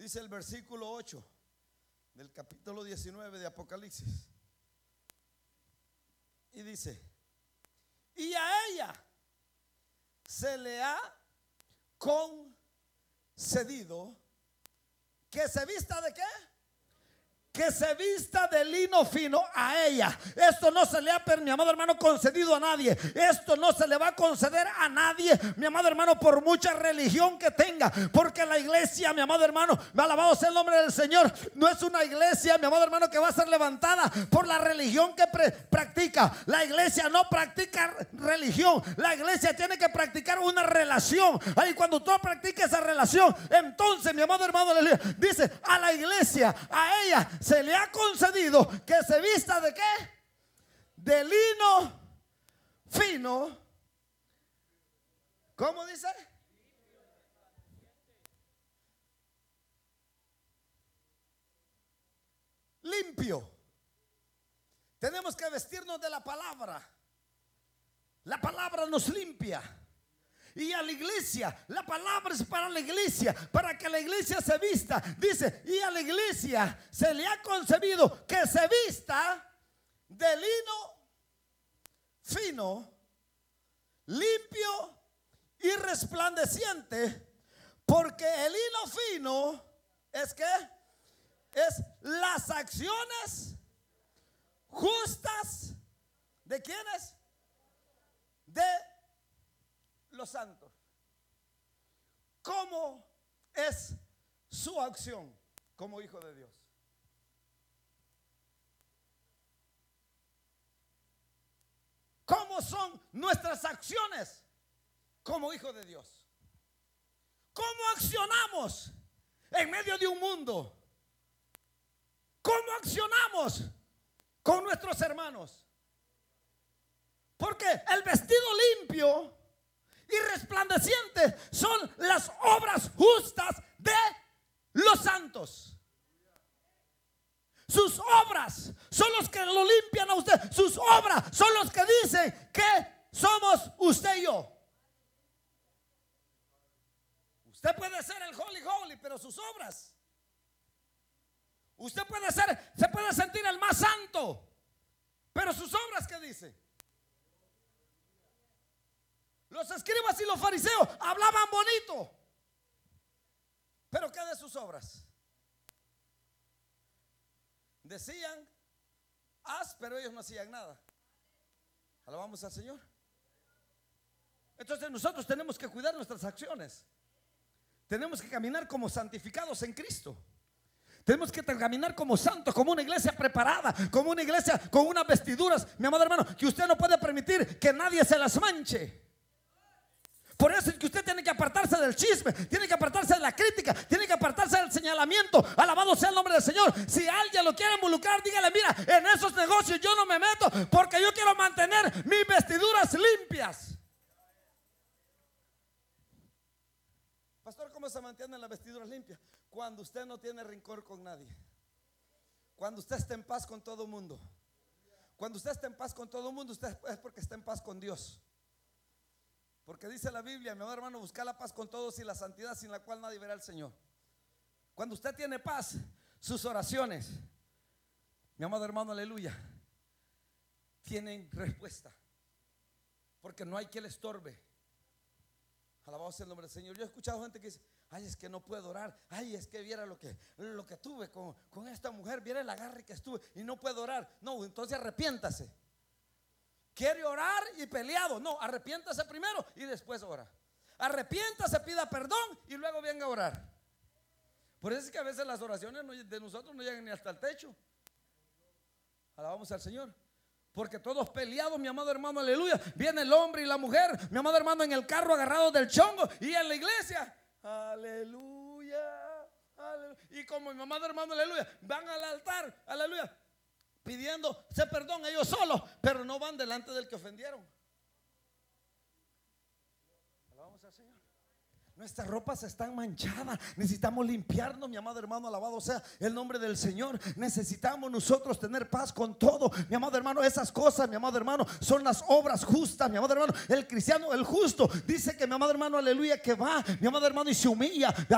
dice el versículo 8 del capítulo 19 de Apocalipsis. Y dice: y a ella se le ha concedido que se vista ¿de qué? Que se vista de lino fino. A ella. Esto no se le ha, mi amado hermano, concedido a nadie. Esto no se le va a conceder a nadie, mi amado hermano, por mucha religión que tenga. Porque la iglesia, mi amado hermano, alabado sea el nombre del Señor, no es una iglesia, mi amado hermano, que va a ser levantada por la religión que practica. La iglesia no practica religión. La iglesia tiene que practicar una relación. Ahí cuando tú practicas esa relación, entonces, mi amado hermano, dice: a la iglesia, a ella se le ha concedido que se vista ¿de qué? De lino fino. ¿Cómo dice? Limpio. Tenemos que vestirnos de la palabra. La palabra nos limpia. Y a la iglesia, la palabra es para la iglesia, para que la iglesia se vista. Dice: y a la iglesia se le ha concebido que se vista de lino fino, limpio y resplandeciente. Porque el lino fino es que es las acciones justas de ¿quiénes? De los santos. ¿Cómo es su acción como hijo de Dios? ¿Cómo son nuestras acciones como hijo de Dios? ¿Cómo accionamos en medio de un mundo? ¿Cómo accionamos con nuestros hermanos? Porque el vestido limpio y resplandeciente son las obras justas de los santos. Sus obras son los que lo limpian a usted. Sus obras son los que dicen que somos usted y yo. Usted puede ser el holy, pero sus obras. Usted puede ser, se puede sentir el más santo, pero sus obras, ¿qué dice? Los escribas y los fariseos hablaban bonito, pero ¿qué de sus obras? Decían haz, pero ellos no hacían nada. Alabamos al Señor. Entonces nosotros tenemos que cuidar nuestras acciones. Tenemos que caminar como santificados en Cristo. Tenemos que caminar como santos, como una iglesia preparada, como una iglesia con unas vestiduras, mi amado hermano, que usted no puede permitir que nadie se las manche. Por eso es que usted tiene que apartarse del chisme, tiene que apartarse de la crítica, tiene que apartarse del señalamiento. Alabado sea el nombre del Señor. Si alguien lo quiere involucrar, dígale: mira, en esos negocios yo no me meto, porque yo quiero mantener mis vestiduras limpias. Pastor, ¿cómo se mantienen las vestiduras limpias? Cuando usted no tiene rencor con nadie. Cuando usted está en paz con todo el mundo. Cuando usted está en paz con todo el mundo, usted es porque está en paz con Dios. Porque dice la Biblia, mi amado hermano, buscar la paz con todos y la santidad sin la cual nadie verá al Señor. Cuando usted tiene paz, sus oraciones, mi amado hermano, aleluya, tienen respuesta. Porque no hay quien le estorbe. Alabado sea el nombre del Señor. Yo he escuchado gente que dice: ay, es que no puedo orar. Ay, es que viera lo que tuve con esta mujer. Viera el agarre que estuve y no puedo orar. No, entonces arrepiéntase. Quiere orar y peleado. No, arrepiéntase primero y después ora. Arrepiéntase, pida perdón y luego venga a orar. Por eso es que a veces las oraciones de nosotros no llegan ni hasta el techo. Alabamos al Señor. Porque todos peleados, mi amado hermano, aleluya. Viene el hombre y la mujer, mi amado hermano, en el carro agarrados del chongo. Y en la iglesia, aleluya, aleluya. Y como mi amado hermano, aleluya, van al altar, aleluya, pidiéndose perdón ellos solos, pero no van delante del que ofendieron. Alabamos al Señor. Nuestras ropas están manchadas. Necesitamos limpiarnos, mi amado hermano, alabado sea el nombre del Señor. Necesitamos nosotros tener paz con todo, mi amado hermano. Esas cosas, mi amado hermano, son las obras justas, mi amado hermano. El cristiano, el justo, dice que, mi amado hermano, aleluya, que va, mi amado hermano, y se humilla.